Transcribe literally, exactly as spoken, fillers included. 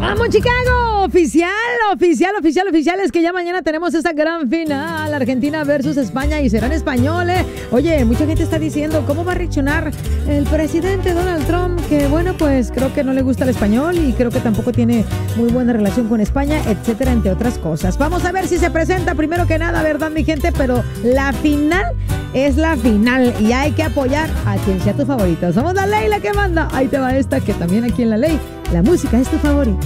¡Vamos, Chicago! Oficial, oficial, oficial, oficial. Es que ya mañana tenemos esta gran final. Argentina versus España y será en español, ¿eh? Oye, mucha gente está diciendo cómo va a reaccionar el presidente Donald Trump. Que bueno, pues creo que no le gusta el español y creo que tampoco tiene muy buena relación con España, etcétera, entre otras cosas. Vamos a ver si se presenta primero que nada, ¿verdad, mi gente? Pero la final es la final y hay que apoyar a quien sea tu favorito. Somos la ley la que manda. Ahí te va esta, que también aquí en la ley la música es tu favorita.